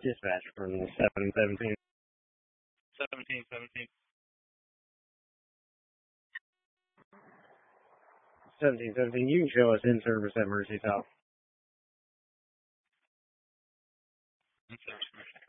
Dispatch from 717. 1717. 1717, you can show us in service at Mercy South. In service, Mercy.